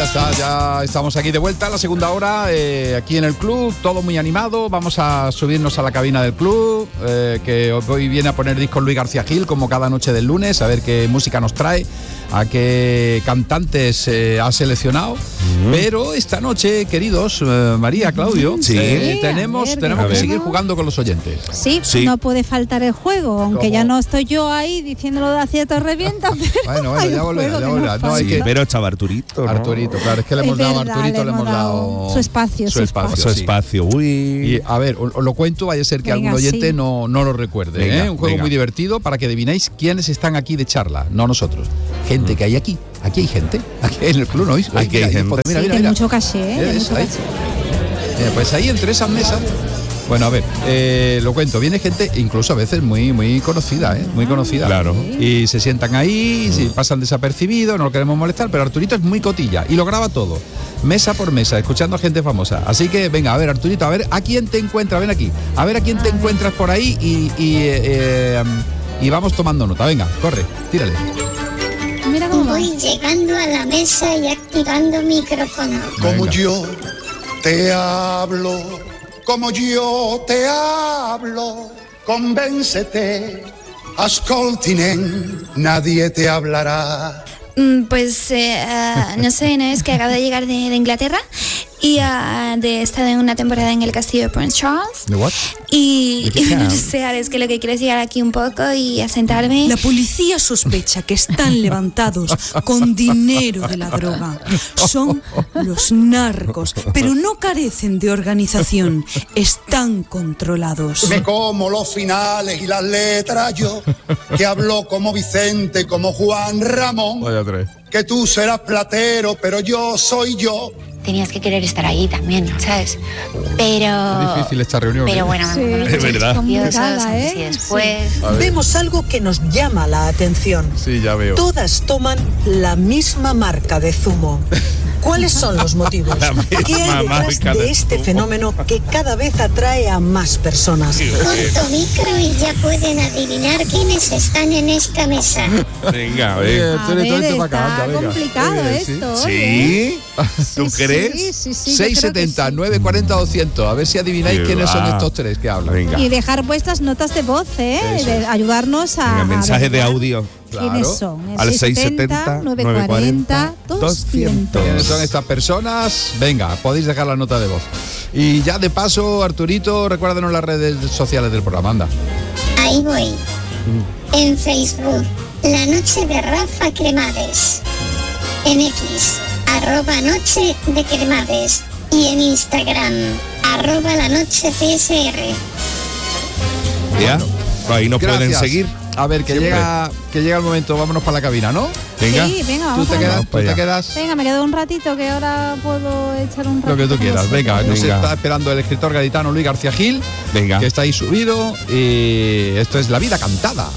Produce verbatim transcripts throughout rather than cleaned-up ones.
está, ya estamos aquí de vuelta, la segunda hora, eh, aquí en el club, todo muy animado. Vamos a subirnos a la cabina del club, eh, que hoy viene a poner discos Luis García Gil, como cada noche del lunes, a ver qué música nos trae, a qué cantantes eh, ha seleccionado. Mm. Pero esta noche, queridos, eh, María, Claudio, sí. eh, tenemos, ver, tenemos que seguir jugando con los oyentes. Sí, sí, no puede faltar el juego, aunque ¿Cómo? Ya no estoy yo ahí diciéndolo de acierto revienta, pero bueno, bueno, ya volverá, ya volverá. No, hay sí, que... pero estaba Arturito, ¿no? Arturito, claro, es que le hemos es dado verdad, a Arturito, le hemos dado, dado su espacio, su espacio, su sí. espacio. Uy. Y a ver, os lo cuento, vaya a ser que venga, algún oyente sí. no, no lo recuerde. Venga, ¿eh? Un juego venga. muy divertido para que adivinéis quiénes están aquí de charla, no nosotros. Gente mm. que hay aquí. Aquí hay gente. Aquí en el club no hay. Aquí hay gente. Mira, sí, mira, de mira. mucho caché, ¿eh? De mucho ahí. caché. Mira, pues ahí entre esas mesas. Bueno, a ver, eh, lo cuento, viene gente incluso a veces muy muy conocida, ¿eh? Muy conocida. Claro. Y se sientan ahí, mm. pasan desapercibidos, no lo queremos molestar, pero Arturito es muy cotilla y lo graba todo, mesa por mesa, escuchando a gente famosa. Así que venga, a ver, Arturito, a ver a quién te encuentras, ven aquí, a ver a quién te encuentras por ahí y, y, eh, y vamos tomando nota. Venga, corre, tírale. Mira cómo voy llegando a la mesa y activando micrófono. Como yo te hablo, como yo te hablo, convéncete, ascoltinen, nadie te hablará. Pues eh, uh, no sé, no es que acabo de llegar de, de Inglaterra y uh, de estar en una temporada en el castillo de Prince Charles. ¿De what? Y, y no sé, ahora es que lo que quiero es llegar aquí un poco y asentarme. La policía sospecha que están levantados con dinero de la droga. Son los narcos, pero no carecen de organización. Están controlados. Me como los finales y las letras yo, que hablo como Vicente, como Juan Ramón. Vaya tres. Que tú serás platero, pero yo soy yo. Tenías que querer estar ahí también, ¿sabes? Pero... Es difícil esta reunión. Pero bueno, sí, es verdad. complicada, ¿eh? Y después... Sí. Vemos algo que nos llama la atención. Sí, ya veo. Todas toman la misma marca de zumo. ¿Cuáles son los motivos? ¿Qué hay detrás de, de este zumo? Fenómeno que cada vez atrae a más personas? Punto micro y ya pueden adivinar quiénes están en esta mesa. Venga, a ver. A ver, está complicado esto. ¿Sí? ¿Tú sí, crees? Sí, sí, sí. seis setenta, nueve cuarenta, doscientos. A ver si adivináis Qué quiénes va. son estos tres que hablan. Venga. Y dejar vuestras notas de voz, ¿eh? De ayudarnos a. Venga, mensaje a de audio. ¿Quiénes Claro. son? Al seis setenta, nueve nueve cuarenta, cuarenta, doscientos. ¿Quiénes son estas personas? Venga, podéis dejar la nota de voz. Y ya de paso, Arturito, recuérdanos las redes sociales del programa, anda. Ahí voy. En Facebook, La Noche de Rafa Cremades. En X, arroba Noche de Cremades. Y en Instagram, arroba La Noche P S R. Ya, pues ahí nos Gracias. pueden seguir. A ver, que llega, que llega el momento, vámonos para la cabina, ¿no? Venga. Sí, venga, ¿Tú vamos te a quedas? ver. ¿Tú te quedas? Venga, me quedo un ratito que ahora puedo echar un ratito. Lo que tú con quieras. vosotros. Venga, nos Venga. está esperando el escritor gaditano Luis García Gil, Venga. que está ahí subido. Y esto es La Vida Cantada.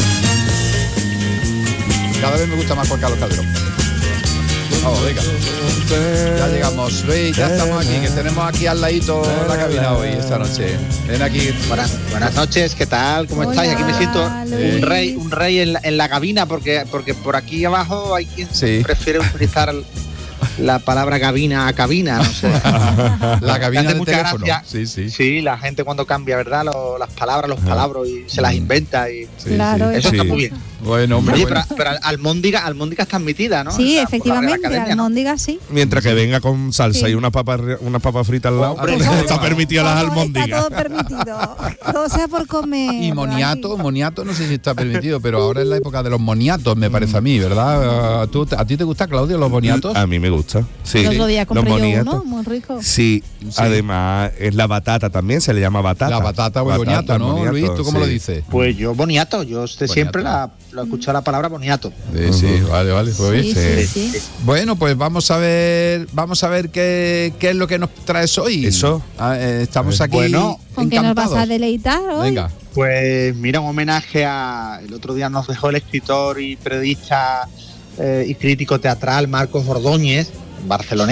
Cada vez me gusta más Juan Carlos Calderón. Vamos, venga. Ya llegamos, Luis, ya estamos aquí, que tenemos aquí al ladito la cabina hoy, esta noche. Ven aquí. Buenas, buenas noches, ¿qué tal? ¿Cómo Hola, estáis? Aquí me siento Luis. un rey, un rey en la, en la cabina, porque, porque por aquí abajo hay quien Sí. prefiere utilizar la palabra cabina a cabina, no sé. La cabina Hace de mucha teléfono. gracia. Sí, sí. Sí, la gente cuando cambia, ¿verdad? Lo- las palabras, los palabras y se las inventa y Sí, Claro, sí. eso Sí. está muy bien. Bueno, hombre, Oye, bueno. pero, pero Almóndiga, Almóndiga está admitida, ¿no? Sí, O sea, por la Real efectivamente, Academia, ¿no? almóndiga sí. Mientras que venga con salsa Sí. y una papa, una papa frita al lado, Hombre, está permitido las Todo almóndigas. Está todo permitido. Todo sea por comer. Y moniato, moniato no sé si está permitido, pero ahora es la época de los moniatos, me parece a mí, ¿verdad? ¿Tú, ¿A ti te gusta, Claudio, los boniatos? A mí me gusta. Sí. El otro día compré Los yo boniatos. uno, muy rico. Sí, Sí. además es la batata también, se le llama batata. La batata muy boniato, ¿no, boniato, Luis? ¿Tú cómo sí. lo dices? Pues yo, boniato, yo usted Boniato. siempre la, lo he escuchado la palabra boniato. Sí, sí, vale, vale, pues bien. Sí, sí, sí. Bueno, pues vamos a ver, vamos a ver qué, qué es lo que nos traes hoy. Eso. Ah, eh, estamos aquí Bueno, ¿Con qué nos vas encantados. a deleitar hoy? Venga. Pues mira, un homenaje a... El otro día nos dejó el escritor y periodista eh, y crítico teatral Marcos Ordóñez, barcelonés,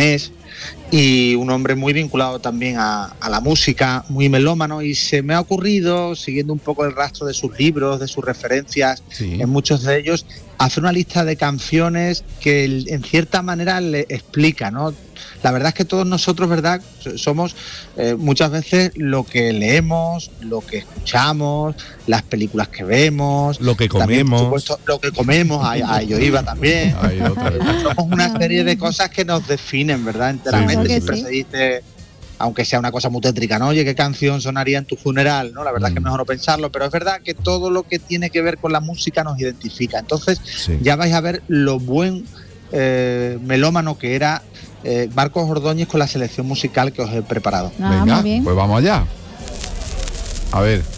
y un hombre muy vinculado también a, a la música, muy melómano, y se me ha ocurrido, siguiendo un poco el rastro de sus libros, de sus referencias, Sí. en muchos de ellos, hacer una lista de canciones que en cierta manera le explica, ¿no? La verdad es que todos nosotros, ¿verdad?, somos eh, muchas veces lo que leemos, lo que escuchamos, las películas que vemos, Lo que también, por comemos. supuesto, lo que comemos, a, a ello iba también. Ahí, otra vez. Somos una serie de cosas que nos definen, ¿verdad?, enteramente. Claro que Siempre sí. se dice, aunque sea una cosa muy tétrica, ¿no? Oye, ¿qué canción sonaría en tu funeral? ¿No? La verdad es que es mejor no pensarlo, pero es verdad que todo lo que tiene que ver con la música nos identifica. Entonces, Sí. ya vais a ver lo buen eh, melómano que era eh, Marcos Ordóñez con la selección musical que os he preparado. Ah, Venga, muy bien. pues vamos allá. A ver.